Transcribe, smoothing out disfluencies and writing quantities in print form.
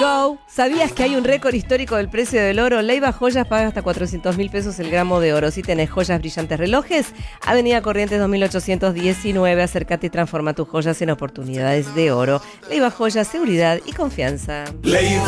go. ¿Sabías que hay un récord histórico del precio del oro? Leiva Joyas paga hasta 400.000 pesos el gramo de oro. Si tenés joyas, brillantes, relojes, Avenida Corrientes 2819. Acércate y transforma tus joyas en oportunidades de oro. Leiva Joyas, seguridad y confianza.